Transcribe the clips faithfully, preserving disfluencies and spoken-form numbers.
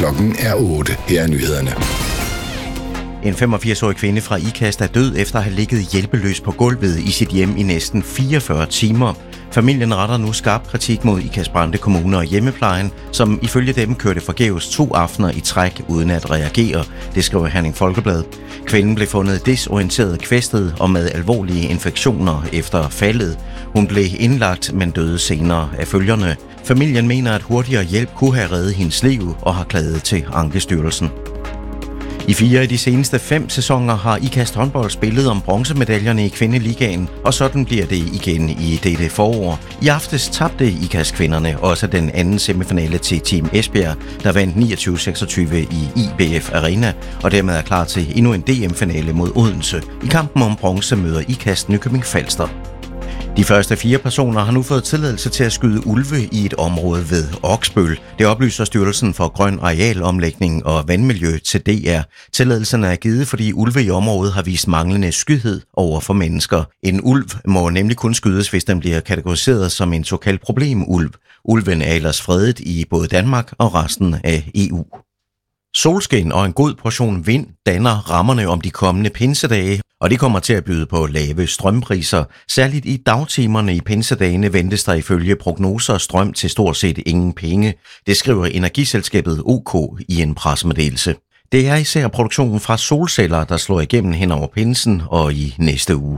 Klokken er otte. Her er nyhederne. En femogfirs-årig kvinde fra Ikast er død efter at have ligget hjælpeløs på gulvet i sit hjem i næsten fireogfyrre timer. Familien retter nu skarp kritik mod Ikast-Brande Kommune og hjemmeplejen, som ifølge dem kørte forgæves to aftener i træk uden at reagere. Det skriver Herning Folkeblad. Kvinden blev fundet desorienteret, kvæstet og med alvorlige infektioner efter faldet. Hun blev indlagt, men døde senere af følgerne. Familien mener, at hurtigere hjælp kunne have reddet hendes liv og har klaget til Ankestyrelsen. I fire af de seneste fem sæsoner har Ikast håndbold spillet om bronzemedaljerne i kvindeligaen, og sådan bliver det igen i dette forår. I aftes tabte Ikast kvinderne også den anden semifinale til Team Esbjerg, der vandt niogtyve seksogtyve i I B F Arena, og dermed er klar til endnu en D M-finale mod Odense. I kampen om bronze møder Ikast Nykøbing Falster. De første fire personer har nu fået tilladelse til at skyde ulve i et område ved Oksbøl. Det oplyser Styrelsen for Grøn Arealomlægning og Vandmiljø til D R. Tilladelserne er givet, fordi ulve i området har vist manglende skyhed over for mennesker. En ulv må nemlig kun skydes, hvis den bliver kategoriseret som en såkaldt problemulv. Ulven er ellers fredet i både Danmark og resten af E U. Solskin og en god portion vind danner rammerne om de kommende pinsedage, og det kommer til at byde på lave strømpriser. Særligt i dagtimerne i pinsedagene ventes der ifølge prognoser strøm til stort set ingen penge. Det skriver energiselskabet O K i en pressemeddelelse. Det er især produktionen fra solceller, der slår igennem hen over pinsen og i næste uge.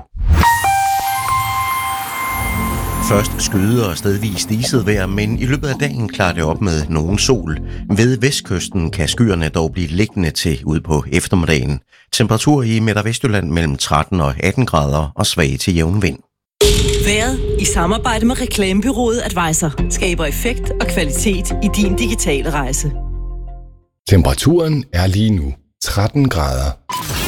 Først skyder og stedvis diset vejr, men i løbet af dagen klarer det op med nogen sol. Ved vestkysten kan skyerne dog blive liggende til ud på eftermiddagen. Temperatur i Midt- og Vestjylland mellem tretten og atten grader og svag til jævn vind. Været i samarbejde med reklamebureauet Advisor skaber effekt og kvalitet i din digitale rejse. Temperaturen er lige nu tretten grader.